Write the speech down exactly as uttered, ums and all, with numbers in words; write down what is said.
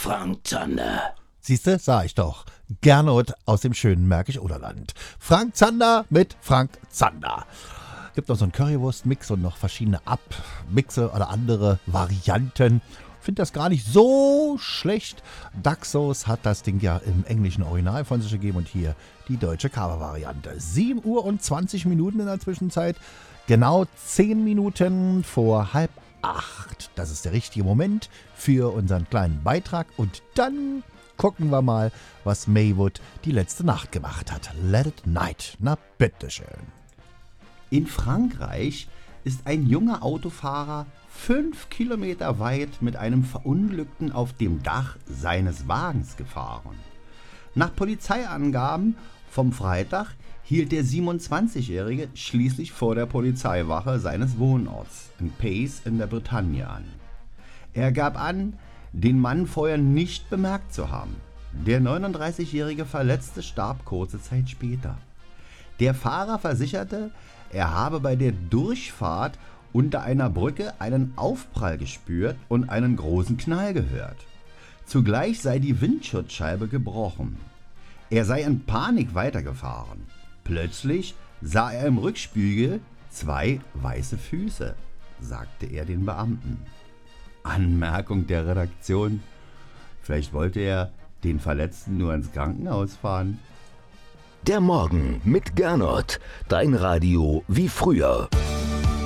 Frank Zander. Siehste, sah ich doch. Gernot aus dem schönen Märkisch-Oderland. Frank Zander mit Frank Zander. Gibt noch so einen Currywurst-Mix und noch verschiedene Abmixe oder andere Varianten. Finde das gar nicht so schlecht. Daxos hat das Ding ja im englischen Original von sich gegeben und hier die deutsche Cover-Variante. sieben Uhr und zwanzig Minuten in der Zwischenzeit. Genau zehn Minuten vor halb acht. Das ist der richtige Moment für unseren kleinen Beitrag. Und dann gucken wir mal, was Maywood die letzte Nacht gemacht hat. Let it night. Na bitteschön. In Frankreich ist ein junger Autofahrer fünf Kilometer weit mit einem Verunglückten auf dem Dach seines Wagens gefahren. Nach Polizeiangaben vom Freitag hielt der siebenundzwanzigjährige schließlich vor der Polizeiwache seines Wohnorts in Pace in der Bretagne an. Er gab an, den Mann vorher nicht bemerkt zu haben. Der neununddreißigjährige Verletzte starb kurze Zeit später. Der Fahrer versicherte, er habe bei der Durchfahrt unter einer Brücke einen Aufprall gespürt und einen großen Knall gehört. Zugleich sei die Windschutzscheibe gebrochen. Er sei in Panik weitergefahren. Plötzlich sah er im Rückspiegel zwei weiße Füße, sagte er den Beamten. Anmerkung der Redaktion: Vielleicht wollte er den Verletzten nur ins Krankenhaus fahren. Der Morgen mit Gernot. Dein Radio wie früher.